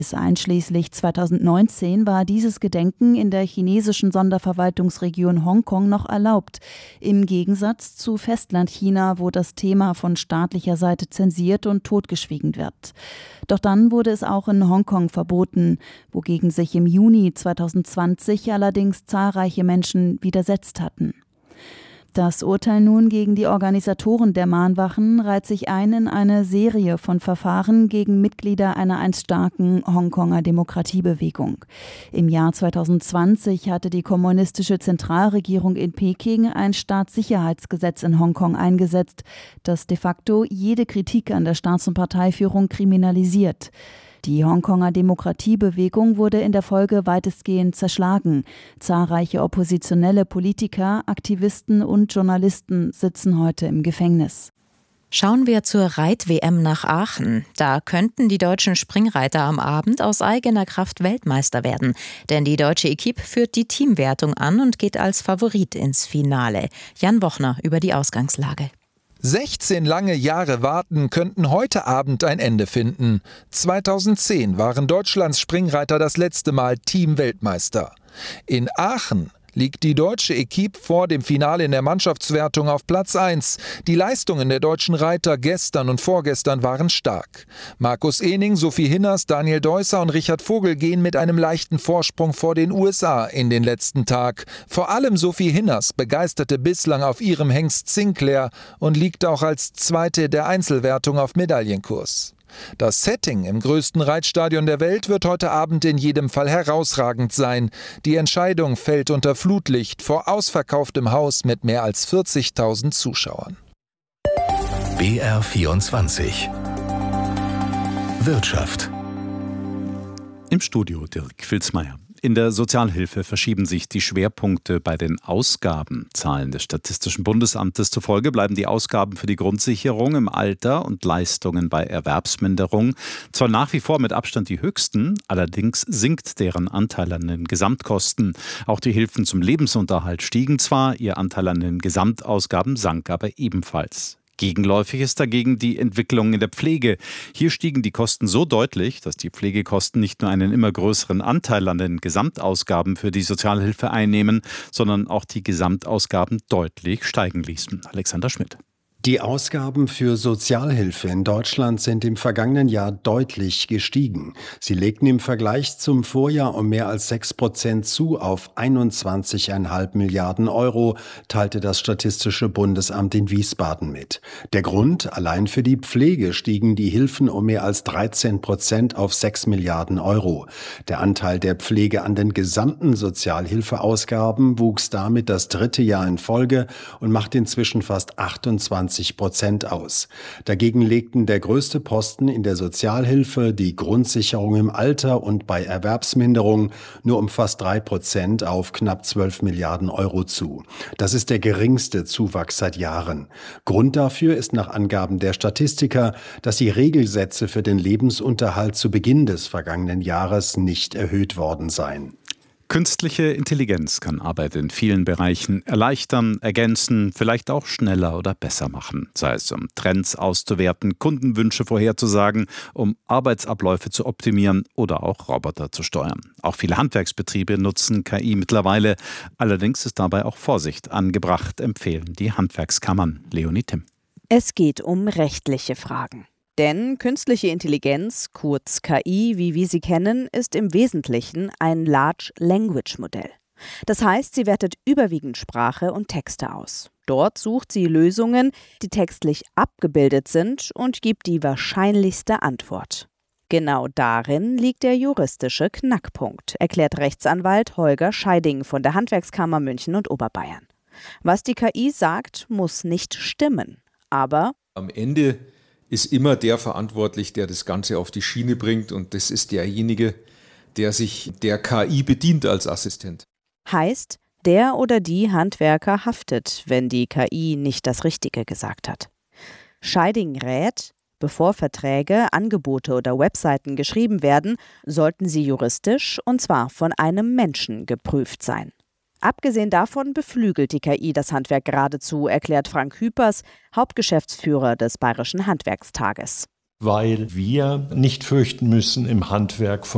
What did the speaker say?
Bis einschließlich 2019 war dieses Gedenken in der chinesischen Sonderverwaltungsregion Hongkong noch erlaubt, im Gegensatz zu Festlandchina, wo das Thema von staatlicher Seite zensiert und totgeschwiegen wird. Doch dann wurde es auch in Hongkong verboten, wogegen sich im Juni 2020 allerdings zahlreiche Menschen widersetzt hatten. Das Urteil nun gegen die Organisatoren der Mahnwachen reiht sich ein in eine Serie von Verfahren gegen Mitglieder einer einst starken Hongkonger Demokratiebewegung. Im Jahr 2020 hatte die kommunistische Zentralregierung in Peking ein Staatssicherheitsgesetz in Hongkong eingesetzt, das de facto jede Kritik an der Staats- und Parteiführung kriminalisiert. Die Hongkonger Demokratiebewegung wurde in der Folge weitestgehend zerschlagen. Zahlreiche oppositionelle Politiker, Aktivisten und Journalisten sitzen heute im Gefängnis. Schauen wir zur Reit-WM nach Aachen. Da könnten die deutschen Springreiter am Abend aus eigener Kraft Weltmeister werden. Denn die deutsche Equipe führt die Teamwertung an und geht als Favorit ins Finale. Jan Wochner über die Ausgangslage. 16 lange Jahre Warten könnten heute Abend ein Ende finden. 2010 waren Deutschlands Springreiter das letzte Mal Teamweltmeister. In Aachen liegt die deutsche Equipe vor dem Finale in der Mannschaftswertung auf Platz 1. Die Leistungen der deutschen Reiter gestern und vorgestern waren stark. Markus Ehning, Sophie Hinners, Daniel Deusser und Richard Vogel gehen mit einem leichten Vorsprung vor den USA in den letzten Tag. Vor allem Sophie Hinners begeisterte bislang auf ihrem Hengst Sinclair und liegt auch als Zweite der Einzelwertung auf Medaillenkurs. Das Setting im größten Reitstadion der Welt wird heute Abend in jedem Fall herausragend sein. Die Entscheidung fällt unter Flutlicht vor ausverkauftem Haus mit mehr als 40.000 Zuschauern. BR24 Wirtschaft. Im Studio Dirk Filzmeier. In der Sozialhilfe verschieben sich die Schwerpunkte bei den Ausgaben. Zahlen des Statistischen Bundesamtes zufolge bleiben die Ausgaben für die Grundsicherung im Alter und Leistungen bei Erwerbsminderung zwar nach wie vor mit Abstand die höchsten, allerdings sinkt deren Anteil an den Gesamtkosten. Auch die Hilfen zum Lebensunterhalt stiegen zwar, ihr Anteil an den Gesamtausgaben sank aber ebenfalls. Gegenläufig ist dagegen die Entwicklung in der Pflege. Hier stiegen die Kosten so deutlich, dass die Pflegekosten nicht nur einen immer größeren Anteil an den Gesamtausgaben für die Sozialhilfe einnehmen, sondern auch die Gesamtausgaben deutlich steigen ließen. Alexander Schmidt. Die Ausgaben für Sozialhilfe in Deutschland sind im vergangenen Jahr deutlich gestiegen. Sie legten im Vergleich zum Vorjahr um mehr als 6% zu auf 21,5 Milliarden Euro, teilte das Statistische Bundesamt in Wiesbaden mit. Der Grund: allein für die Pflege stiegen die Hilfen um mehr als 13% auf 6 Milliarden Euro. Der Anteil der Pflege an den gesamten Sozialhilfeausgaben wuchs damit das dritte Jahr in Folge und macht inzwischen fast 28% aus. Dagegen legten der größte Posten in der Sozialhilfe, die Grundsicherung im Alter und bei Erwerbsminderung, nur um fast 3% auf knapp 12 Milliarden Euro zu. Das ist der geringste Zuwachs seit Jahren. Grund dafür ist nach Angaben der Statistiker, dass die Regelsätze für den Lebensunterhalt zu Beginn des vergangenen Jahres nicht erhöht worden seien. Künstliche Intelligenz kann Arbeit in vielen Bereichen erleichtern, ergänzen, vielleicht auch schneller oder besser machen. Sei es um Trends auszuwerten, Kundenwünsche vorherzusagen, um Arbeitsabläufe zu optimieren oder auch Roboter zu steuern. Auch viele Handwerksbetriebe nutzen KI mittlerweile. Allerdings ist dabei auch Vorsicht angebracht, empfehlen die Handwerkskammern. Leonie Timm. Es geht um rechtliche Fragen. Denn künstliche Intelligenz, kurz KI, wie wir sie kennen, ist im Wesentlichen ein Large Language Modell. Das heißt, sie wertet überwiegend Sprache und Texte aus. Dort sucht sie Lösungen, die textlich abgebildet sind und gibt die wahrscheinlichste Antwort. Genau darin liegt der juristische Knackpunkt, erklärt Rechtsanwalt Holger Scheiding von der Handwerkskammer München und Oberbayern. Was die KI sagt, muss nicht stimmen, aber am Ende ist immer der verantwortlich, der das Ganze auf die Schiene bringt, und das ist derjenige, der sich der KI bedient als Assistent. Heißt, der oder die Handwerker haftet, wenn die KI nicht das Richtige gesagt hat. Scheiding rät, bevor Verträge, Angebote oder Webseiten geschrieben werden, sollten sie juristisch, und zwar von einem Menschen, geprüft sein. Abgesehen davon beflügelt die KI das Handwerk geradezu, erklärt Frank Hüpers, Hauptgeschäftsführer des Bayerischen Handwerkstages. Weil wir nicht fürchten müssen, im Handwerk von